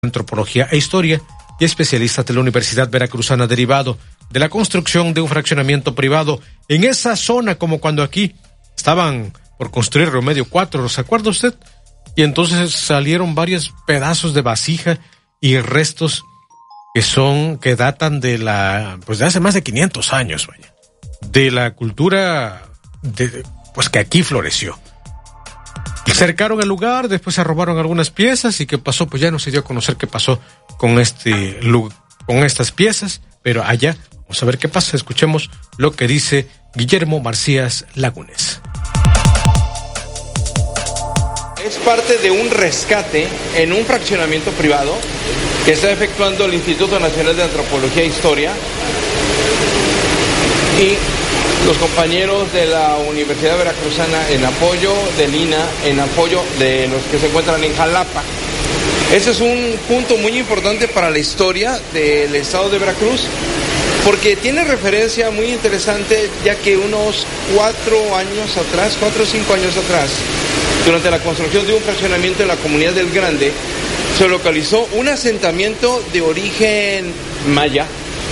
Antropología e Historia y especialista de la Universidad Veracruzana, derivado de la construcción de un fraccionamiento privado en esa zona, como cuando aquí estaban por construir Remedio 4, ¿se acuerda usted? Y entonces salieron varios pedazos de vasija y restos que datan de de hace más de 500 años, vaya, de la cultura que aquí floreció. Cercaron el lugar, después se robaron algunas piezas y qué pasó, pues ya no se dio a conocer qué pasó con estas piezas, pero allá vamos a ver qué pasa. Escuchemos lo que dice Guillermo Macías Lagunes. Es parte de un rescate en un fraccionamiento privado que está efectuando el Instituto Nacional de Antropología e Historia y los compañeros de la Universidad Veracruzana en apoyo del INA, en apoyo de los que se encuentran en Jalapa. Ese es un punto muy importante para la historia del estado de Veracruz, porque tiene referencia muy interesante, ya que unos 4 o 5 años atrás, durante la construcción de un fraccionamiento en la comunidad del Grande, se localizó un asentamiento de origen maya,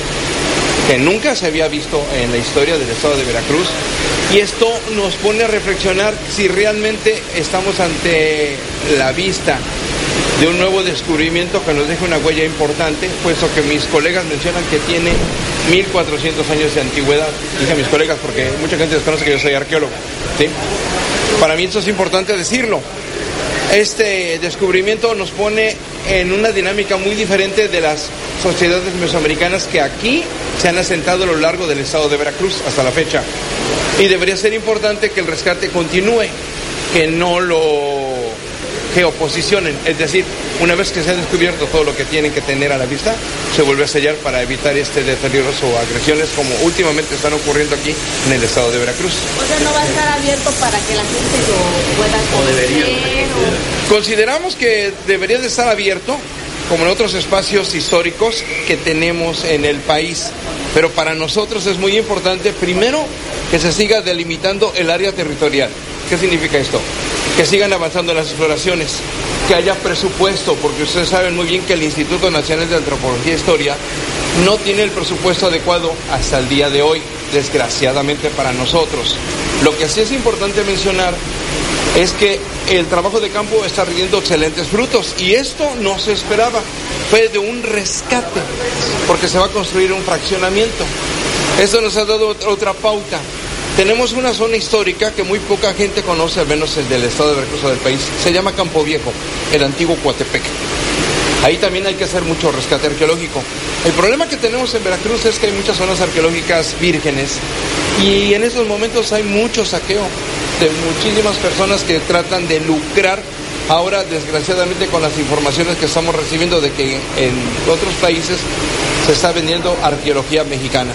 que nunca se había visto en la historia del estado de Veracruz, y esto nos pone a reflexionar si realmente estamos ante la vista de un nuevo descubrimiento que nos deja una huella importante, puesto que mis colegas mencionan que tiene 1400 años de antigüedad. Dije a mis colegas porque mucha gente desconoce que yo soy arqueólogo, ¿sí? Para mí esto es importante decirlo. Este descubrimiento nos pone en una dinámica muy diferente de las sociedades mesoamericanas que aquí se han asentado a lo largo del estado de Veracruz hasta la fecha. Y debería ser importante que el rescate continúe, que no lo geoposicionen, es decir, una vez que se ha descubierto todo lo que tienen que tener a la vista, se vuelve a sellar para evitar deterioros o agresiones como últimamente están ocurriendo aquí en el estado de Veracruz. O sea, no va a estar abierto para que la gente lo pueda conocer. Consideramos que debería de estar abierto, como en otros espacios históricos que tenemos en el país, pero para nosotros es muy importante, primero, que se siga delimitando el área territorial. ¿Qué significa esto? Que sigan avanzando las exploraciones, que haya presupuesto, porque ustedes saben muy bien que el Instituto Nacional de Antropología e Historia no tiene el presupuesto adecuado hasta el día de hoy, desgraciadamente para nosotros. Lo que sí es importante mencionar es que el trabajo de campo está rindiendo excelentes frutos, y esto no se esperaba, fue de un rescate, porque se va a construir un fraccionamiento. Esto nos ha dado otra pauta. Tenemos una zona histórica que muy poca gente conoce, al menos el del estado de Veracruz o del país. Se llama Campo Viejo, el antiguo Coatepec. Ahí también hay que hacer mucho rescate arqueológico. El problema que tenemos en Veracruz es que hay muchas zonas arqueológicas vírgenes y en estos momentos hay mucho saqueo de muchísimas personas que tratan de lucrar. Ahora, desgraciadamente, con las informaciones que estamos recibiendo de que en otros países se está vendiendo arqueología mexicana.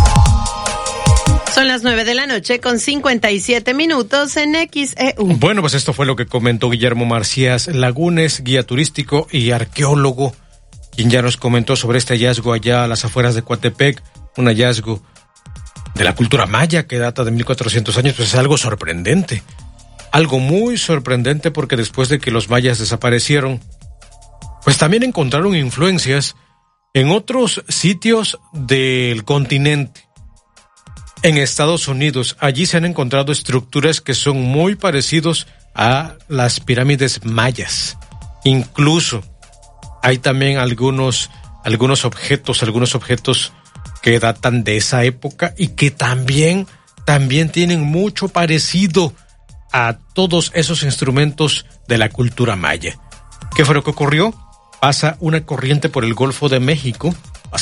Son las 9:00 con 57 minutos en XEU. Bueno, pues esto fue lo que comentó Guillermo Macías Lagunes, guía turístico y arqueólogo, quien ya nos comentó sobre este hallazgo allá a las afueras de Coatepec, un hallazgo de la cultura maya que data de 1400 años, pues es algo sorprendente. Algo muy sorprendente, porque después de que los mayas desaparecieron, pues también encontraron influencias en otros sitios del continente. En Estados Unidos, allí se han encontrado estructuras que son muy parecidos a las pirámides mayas. Incluso hay también algunos objetos que datan de esa época y que también tienen mucho parecido a todos esos instrumentos de la cultura maya. ¿Qué fue lo que ocurrió? Pasa una corriente por el Golfo de México,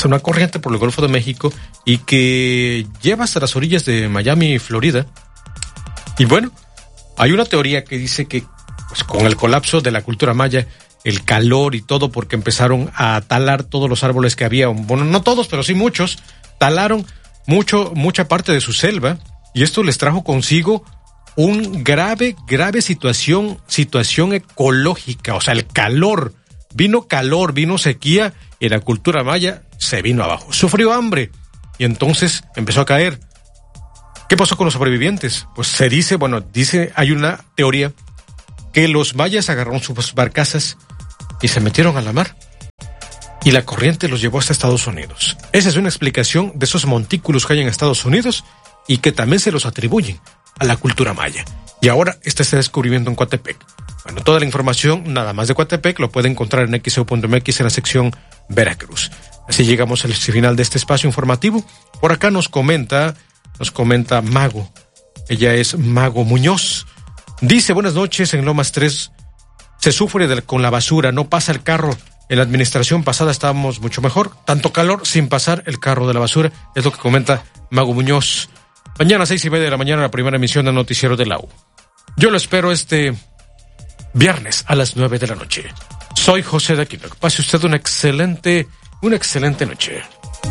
y que lleva hasta las orillas de Miami, Florida. Y bueno, hay una teoría que dice que pues, con el colapso de la cultura maya, el calor y todo, porque empezaron a talar todos los árboles que había, bueno, no todos, pero sí muchos, talaron mucha parte de su selva, y esto les trajo consigo un grave situación ecológica. O sea, el calor, vino sequía, y la cultura maya se vino abajo. Sufrió hambre y entonces empezó a caer. ¿Qué pasó con los sobrevivientes? Pues hay una teoría que los mayas agarraron sus barcazas y se metieron a la mar. y la corriente los llevó hasta Estados Unidos. Esa es una explicación de esos montículos que hay en Estados Unidos y que también se los atribuyen a la cultura maya. Y ahora este descubrimiento en Coatepec. Bueno, toda la información, nada más de Coatepec, lo puede encontrar en xeu.mx en la sección Veracruz. Así llegamos al final de este espacio informativo. Por acá nos comenta Mago. Ella es Mago Muñoz. Dice, buenas noches, en Lomas 3 se sufre con la basura, no pasa el carro. En la administración pasada estábamos mucho mejor. Tanto calor sin pasar el carro de la basura. Es lo que comenta Mago Muñoz. Mañana a 6:30 de la mañana, la primera emisión del noticiero de la U. Yo lo espero este viernes a las 9 de la noche. Soy José de Aquino. Pase usted una excelente noche.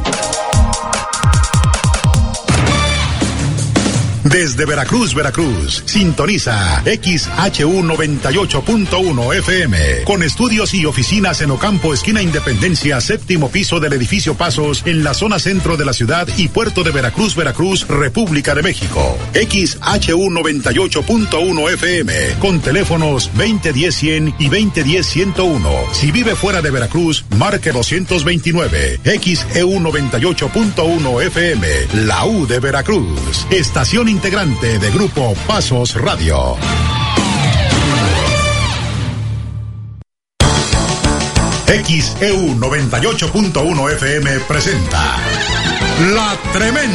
Desde Veracruz, sintoniza XHU 98.1 FM, con estudios y oficinas en Ocampo, esquina Independencia, séptimo piso del edificio Pasos, en la zona centro de la ciudad y puerto de Veracruz, República de México. XHU 98.1 FM, con teléfonos 2010-100 y 2010-101. Si vive fuera de Veracruz, marque 229. XEU 98.1 FM, la U de Veracruz. Estación integrante de Grupo Pasos Radio. XEU 98.1 FM presenta La Tremenda.